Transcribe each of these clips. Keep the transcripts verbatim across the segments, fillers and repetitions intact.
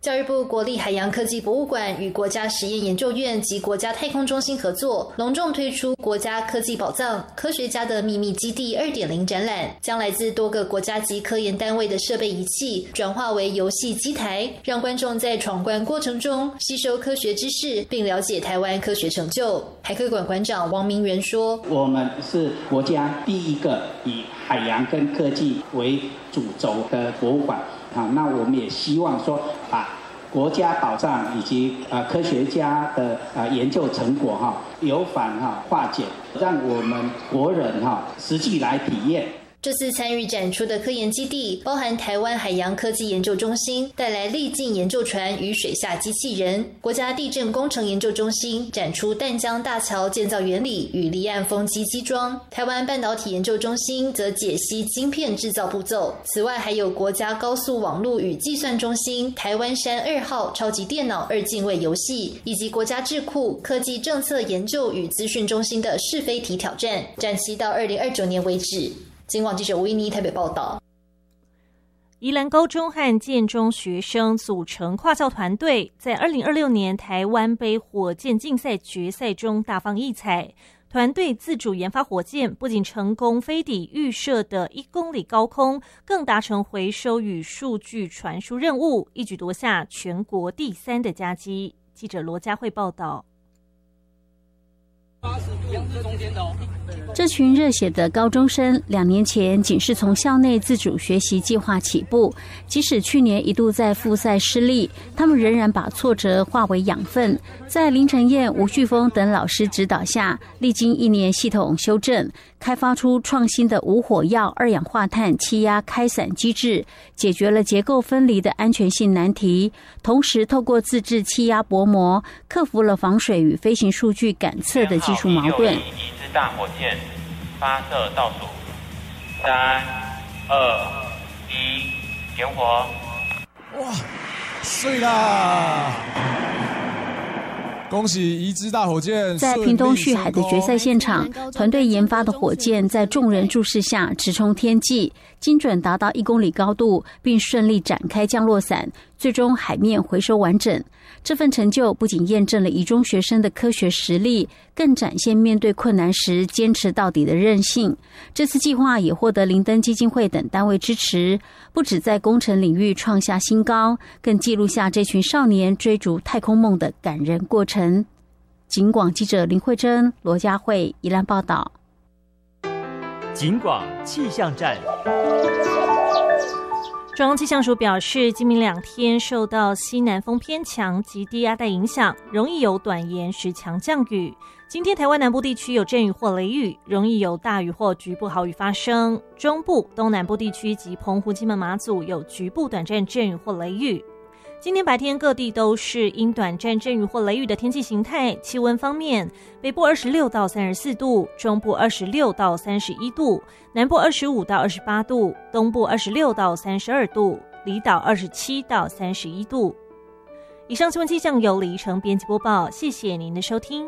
教育部国立海洋科技博物馆与国家实验研究院及国家太空中心合作，隆重推出国家科技宝藏科学家的秘密基地 二点零 展览，将来自多个国家级科研单位的设备仪器转化为游戏机台，让观众在闯关过程中吸收科学知识，并了解台湾科学成就。海科馆馆长王明元说， 我们是国家第一个以海洋跟科技为主轴的博物馆，好，那我们也希望说把国家宝藏以及呃科学家的呃研究成果哈由繁哈化简，让我们国人哈实际来体验。 这次参与展出的科研基地包含台湾海洋科技研究中心带来力进研究船与水下机器人，国家地震工程研究中心展出淡江大桥建造原理与离岸风机机装，台湾半导体研究中心则解析晶片制造步骤。此外还有国家高速网络与计算中心台湾山二号超级电脑二进位游戏，以及国家智库科技政策研究与资讯中心的是非题挑战，展期到二零二九年为止。警广记者吴依妮台北报道。 宜兰高中和建中学生组成跨校团队，在二零二六年台湾杯火箭竞赛决赛中大放异彩。团队自主研发火箭，不仅成功飞抵预设的一公里高空，更达成回收与数据传输任务，一举夺下全国第三的佳绩。记者罗佳慧报道。 这群热血的高中生两年前仅是从校内自主学习计划起步，即使去年一度在复赛失利，他们仍然把挫折化为养分，在林承彦、吴旭峰等老师指导下，历经一年系统修正，开发出创新的无火药二氧化碳气压开伞机制，解决了结构分离的安全性难题，同时透过自制气压薄膜，克服了防水与飞行数据感测的技术矛盾。 一支大火箭发射倒数，三、二、一，点火！ 哇，碎啦！恭喜一支大火箭！ 在屏东旭海的决赛现场，团队研发的火箭在众人注视下直冲天际，精准达到一公里高度，并顺利展开降落伞，最终海面回收完整。这份成就不仅验证了宜中学生的科学实力，更展现面对困难时坚持到底的韧性。这次计划也获得林登基金会等单位支持，不只在工程领域创下新高，更记录下这群少年追逐太空梦的感人过程。警广记者林慧珍、罗佳慧宜兰报道。 警广气象站。 中央气象署表示，今明两天受到西南风偏强及低压带影响，容易有短延时强降雨。今天台湾南部地区有阵雨或雷雨，容易有大雨或局部豪雨发生。中部、东南部地区及澎湖、金门、马祖有局部短暂阵雨或雷雨。今天白天各地都是因短暂阵雨或雷雨的天气形态。气温方面，北部二十六到三十四度，中部二十六到三十一度，南部二十五到二十八度，东部二十六到三十二度，离岛二十七到三十一度。以上新闻气象由李怡成编辑播报，谢谢您的收听。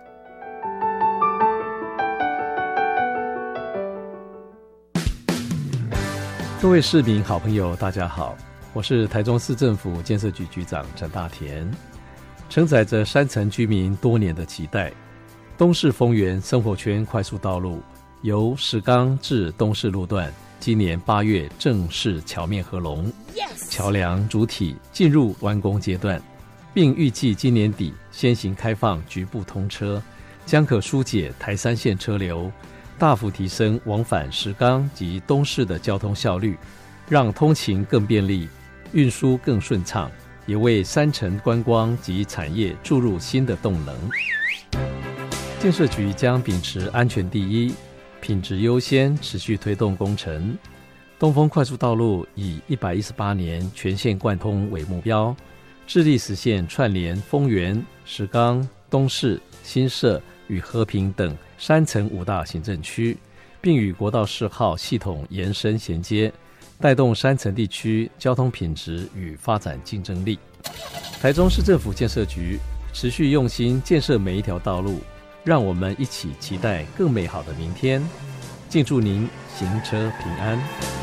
各位市民好朋友大家好，我是台中市政府建设局局长陈大田。承载着山城居民多年的期待，东势丰原生活圈快速道路由石冈至东势路段今年八月正式桥面合龙， yes! 桥梁主体进入完工阶段，并预计今年底先行开放局部通车，将可疏解台三线车流，大幅提升往返石冈及东势的交通效率，让通勤更便利，运输更顺畅，也为山城观光及产业注入新的动能。建设局将秉持安全第一、品质优先，持续推动工程。东丰快速道路以一百一十八年全线贯通为目标，致力实现串联丰原、石冈、东势、新社与和平等山城五大行政区，并与国道四号系统延伸衔接，带动山城地区交通品质与发展竞争力。台中市政府建设局持续用心建设每一条道路，让我们一起期待更美好的明天。敬祝您行车平安。